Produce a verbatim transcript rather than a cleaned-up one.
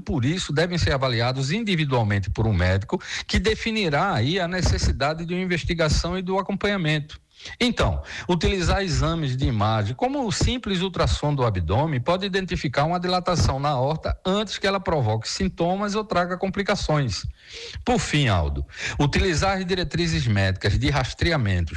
por isso devem ser avaliados individualmente por um médico que definirá aí a necessidade de uma investigação e do acompanhamento. Então, utilizar exames de imagem, como o simples ultrassom do abdômen, pode identificar uma dilatação na aorta antes que ela provoque sintomas ou traga complicações. Por fim, Aldo, utilizar as diretrizes médicas de rastreamento